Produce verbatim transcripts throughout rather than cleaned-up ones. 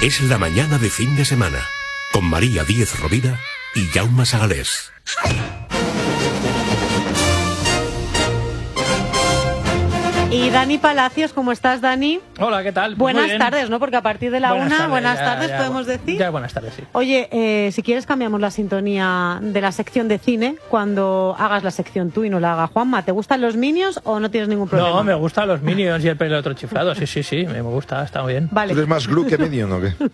Es la mañana de fin de semana, con María Díez Rovira y Jaume Sagalés. Y Dani Palacios, ¿cómo estás, Dani? Hola, ¿qué tal? Pues buenas tardes, ¿no? Porque a partir de la buenas una, tardes, buenas ya, tardes, ya, podemos ya, decir. Ya, buenas tardes, sí. Oye, eh, si quieres cambiamos la sintonía de la sección de cine cuando hagas la sección tú y no la haga Juanma. ¿Te gustan los Minions o no tienes ningún problema? No, me gustan los Minions y el pelo otro chiflado, sí, sí, sí, me gusta, está muy bien. Vale. ¿Tú eres más Glu que Minion o qué?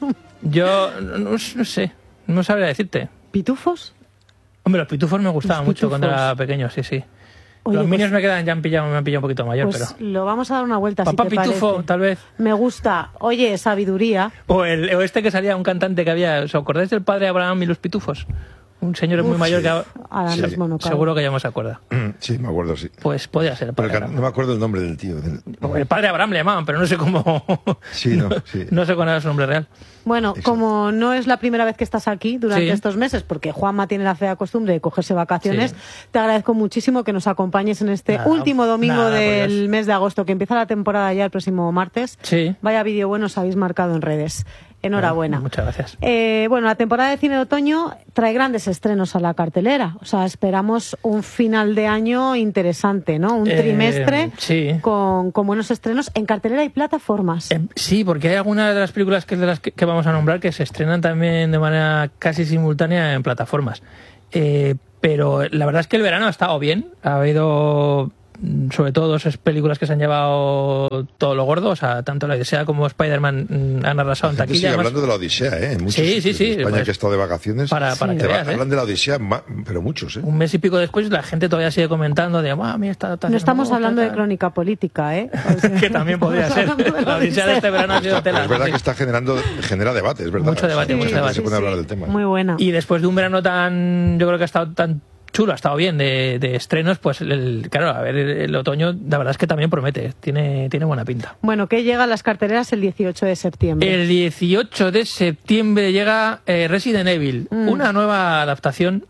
Yo no, no sé, no sabría decirte. ¿Pitufos? Hombre, los pitufos me gustaban Los mucho cuando pitufos. era pequeño, sí, sí. Oye, los pues, Minions me quedan, ya han pillado, me han pillado un poquito mayor, pues pero... lo vamos a dar una vuelta, Papá si te Pitufo, parece. tal vez. Me gusta. Oye, sabiduría. O, el, o este que salía, un cantante que había... ¿Os acordáis del padre Abraham y los pitufos? Un señor muy Uf, mayor sí. que... ahora- Ahora Sí, mismo no cabe. seguro que ya me se acuerda. Sí, me acuerdo, sí. Pues podía ser el Pero padre que Abraham. no me acuerdo el nombre del tío. del- El padre Abraham le llamaban, pero no sé cómo... Sí, no, sí. No sé cuál era su nombre real. Bueno, Exacto. como no es la primera vez que estás aquí durante Sí. estos meses, porque Juanma tiene la fea costumbre de cogerse vacaciones, Sí. te agradezco muchísimo que nos acompañes en este Nada, último domingo nada, por del Dios. mes de agosto, que empieza la temporada ya el próximo martes. Sí. Vaya vídeo bueno os habéis marcado en redes. Enhorabuena. Ah, muchas gracias. Eh, bueno, la temporada de cine de otoño trae grandes estrenos a la cartelera. O sea, esperamos un final de año interesante, ¿no? Un Eh, trimestre sí. con, con buenos estrenos en cartelera y plataformas. Eh, sí, porque hay algunas de las películas que, de las que, que vamos a nombrar que se estrenan también de manera casi simultánea en plataformas. Eh, pero la verdad es que el verano ha estado bien. Ha habido, mm, sobre todo, dos películas que se han llevado todo lo gordo. O sea, tanto La Odisea como Spider-Man mm, han arrasado en La gente taquilla. sigue además, hablando de la Odisea, ¿eh? En muchos Sí, sí, sitios sí, de España pues, que he estado de vacaciones. para, para Sí. que te veas, ¿eh? hablan de la Odisea, ma- pero muchos, ¿eh? Un mes y pico después la gente todavía sigue comentando de, "Buah, mira, esta adaptación No estamos me gusta, hablando de tal". crónica política, ¿eh? O sea, Que también podría ser. estamos hablando de La Odisea de este verano ha sido Pero tela. es verdad sí. que está generando, genera debate, es verdad. Mucho debate, mucha mucho gente debate. se puede Sí, hablar sí. del tema. Muy buena. Y después de un verano tan, yo creo que ha estado tan chulo, ha estado bien de, de estrenos, pues el, claro, a ver, el otoño, la verdad es que también promete, tiene, tiene buena pinta. Bueno, que llega a las carteleras el dieciocho de septiembre. El dieciocho de septiembre llega eh, Resident Evil, Mm. una nueva adaptación,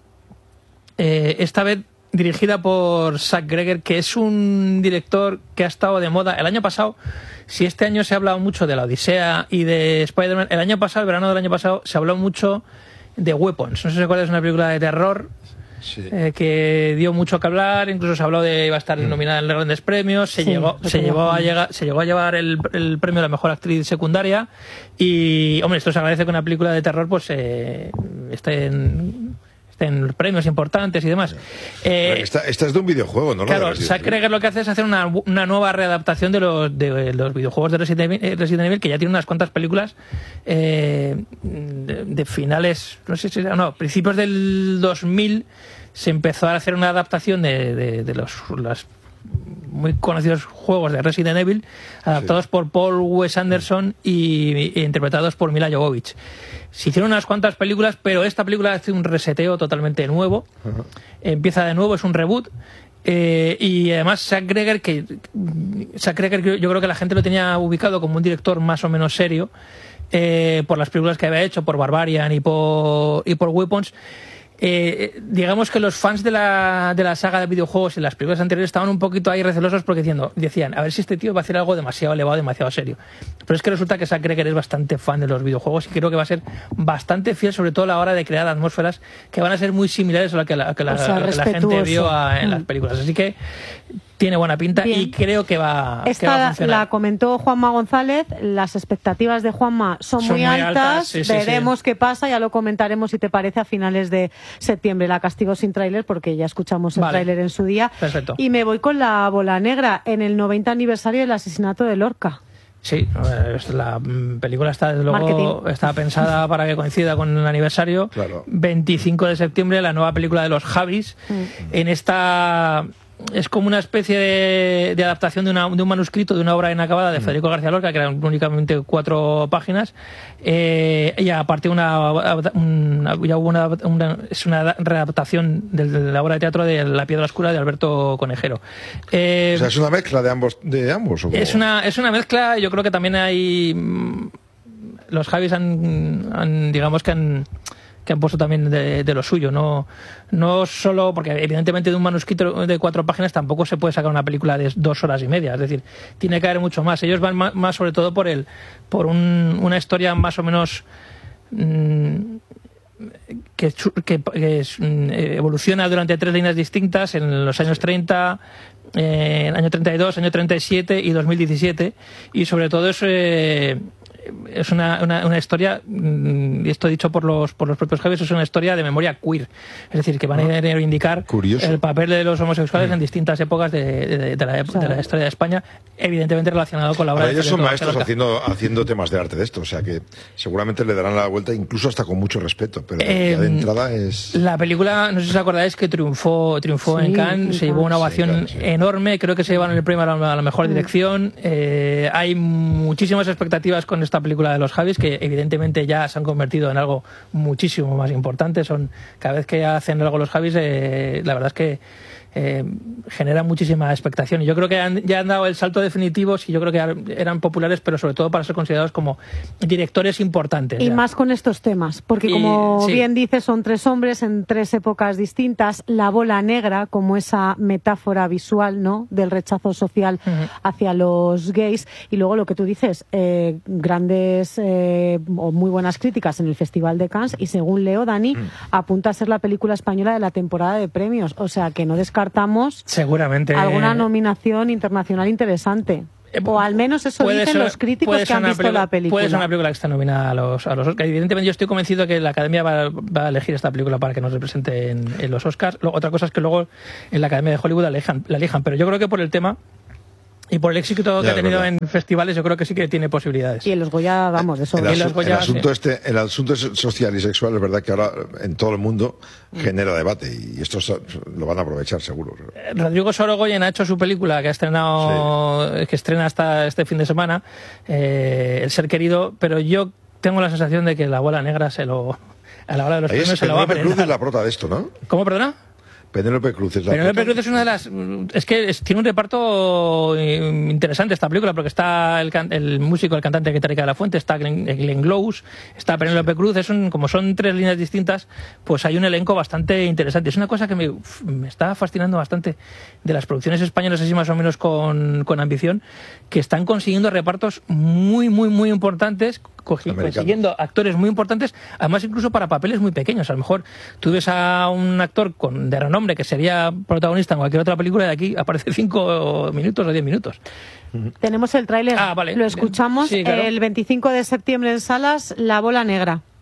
eh, esta vez dirigida por Zack Greger, que es un director que ha estado de moda el año pasado. Si este año se ha hablado mucho de la Odisea y de Spider-Man, el año pasado, el verano del año pasado, se habló mucho de Weapons. No sé si recuerdas, una película de terror Sí. eh, que dio mucho que hablar, incluso se habló de iba a estar nominada en grandes premios, se Sí, llegó, lo se que llegó a decíamos. llegar, se llegó a llevar el, el premio a la mejor actriz secundaria y hombre, esto se agradece que una película de terror pues eh, esté en, esté en premios importantes y demás. Eh, Esta, esta es de un videojuego, ¿no? Claro, Lo de Zack Resident Greger lo que hace es hacer una, una nueva readaptación de los, de los videojuegos de Resident Evil, eh, Resident Evil, que ya tiene unas cuantas películas eh, de, de finales, no sé si no, principios del dos mil se empezó a hacer una adaptación de, de, de los, los muy conocidos juegos de Resident Evil, adaptados Sí. por Paul Wes Anderson y, e interpretados por Mila Jovovich. Se hicieron unas cuantas películas, pero esta película hace un reseteo totalmente nuevo. Ajá. Empieza de nuevo, es un reboot. Eh, y además Zack Greger, que Zack Greger yo, yo creo que la gente lo tenía ubicado como un director más o menos serio eh, por las películas que había hecho, por Barbarian y por, y por Weapons. Eh, digamos que los fans de la, de la saga de videojuegos y las películas anteriores estaban un poquito ahí recelosos porque diciendo, decían, a ver si este tío va a hacer algo demasiado elevado, demasiado serio. Pero es que resulta que Zack Greger es bastante fan de los videojuegos y creo que va a ser bastante fiel, sobre todo a la hora de crear atmósferas que van a ser muy similares a lo que la, a que la, O sea, a lo que la gente respetuoso. vio a- en Mm. las películas. Así que tiene buena pinta Bien. y creo que va, que va a Esta funcionar. la comentó Juanma González. Las expectativas de Juanma son, Son muy muy altas. altas, sí, sí, Veremos sí. qué pasa. Ya lo comentaremos, si te parece, a finales de septiembre. La castigo sin tráiler porque ya escuchamos el Vale. tráiler en su día. Perfecto. Y me voy con La Bola Negra en el noventa aniversario del asesinato de Lorca. Sí, eh, la mm, película está desde luego Marketing. está pensada para que coincida con el aniversario. Claro. veinticinco de septiembre, la nueva película de los Javis. En esta es como una especie de, de adaptación de, una, de un manuscrito de una obra inacabada de Federico García Lorca, que eran únicamente cuatro páginas. Eh, y aparte una, una, ya hubo una, una- es una readaptación de la obra de teatro de La Piedra Oscura de Alberto Conejero. Eh, O sea, es una mezcla de ambos, de ambos. ¿o cómo? es una, es una mezcla, yo creo que también hay... mm, Los Javis han, han, digamos que han, que han puesto también de, de lo suyo. No, no solo, porque evidentemente de un manuscrito de cuatro páginas tampoco se puede sacar una película de dos horas y media. Es decir, tiene que haber mucho más. Ellos van más, más sobre todo por el, por un, una historia más o menos mmm, que, que, que es, evoluciona durante tres líneas distintas en los años treinta, eh, año treinta y dos, año treinta y siete y dos mil diecisiete, y sobre todo es eh, es una, una, una historia, y esto dicho por los por los propios Javis, es una historia de memoria queer, es decir, que van a reivindicar Curioso. el papel de los homosexuales mm. en distintas épocas de, de, de, la, de la historia de España, evidentemente relacionado con la obra. Ahora, de ellos son maestros Oscar. haciendo haciendo temas de arte de esto, o sea que seguramente le darán la vuelta, incluso hasta con mucho respeto, pero eh, ya de entrada es... La película, no sé si os acordáis, que triunfó triunfó sí, en Cannes, se llevó una ovación sí, claro, sí. enorme, creo que se llevaron el premio a la, a la mejor mm. dirección. Eh, hay muchísimas expectativas con esta película de los Javis, que evidentemente ya se han convertido en algo muchísimo más importante. Son cada vez que hacen algo los Javis, eh, la verdad es que eh, genera muchísima expectación. Y yo creo que han, ya han dado el salto definitivo, y yo creo que eran populares, pero sobre todo para ser considerados como directores importantes. Y ya. más con estos temas, porque y, como sí. bien dices, son tres hombres en tres épocas distintas. La bola negra, como esa metáfora visual, ¿no?, del rechazo social uh-huh. hacia los gays. Y luego lo que tú dices, eh, grandes eh, o muy buenas críticas en el Festival de Cannes, y según leo, Dani, uh-huh. apunta a ser la película española de la temporada de premios. O sea, que no descartamos seguramente alguna nominación internacional interesante. O al menos eso dicen ser, los críticos que han visto película, la película. Puede ser una película que está nominada a los, a los Oscars. Evidentemente yo estoy convencido que la Academia va, va a elegir esta película para que nos represente en, en los Oscars. Otra cosa es que luego en la Academia de Hollywood la elijan, la elijan. Pero yo creo que por el tema y por el éxito que ya, ha tenido en festivales, yo creo que sí que tiene posibilidades. Y en los Goya, vamos, de eso. El, el, asu Goya, el asunto sí. este, el asunto social y sexual es verdad que ahora en todo el mundo mm. genera debate, y esto lo van a aprovechar seguro. Rodrigo Sorogoyen ha hecho su película que ha estrenado, sí. que estrena hasta este fin de semana, eh, El ser querido, pero yo tengo la sensación de que la bola negra se lo a la hora de los Ahí premios es, se lo va a Penélope Cruz es la prota de esto, ¿no? ¿Cómo, perdona? Penélope Cruz es la Penélope Cruz es una de las... Es que es, tiene un reparto interesante esta película, porque está el, el músico, el cantante Guitarrica de la Fuente, está Glenn, Glenn Close, está Penélope Cruz. Es un, como son tres líneas distintas, pues hay un elenco bastante interesante. Es una cosa que me, me está fascinando bastante de las producciones españolas, así más o menos con, con ambición, que están consiguiendo repartos muy, muy, muy importantes, consiguiendo actores muy importantes, además incluso para papeles muy pequeños. A lo mejor tú ves a un actor con de renombre que sería protagonista en cualquier otra película, y de aquí aparece cinco minutos o diez minutos. Tenemos el tráiler, ah, vale. lo escuchamos, sí, claro. El veinticinco de septiembre en salas, La bola negra.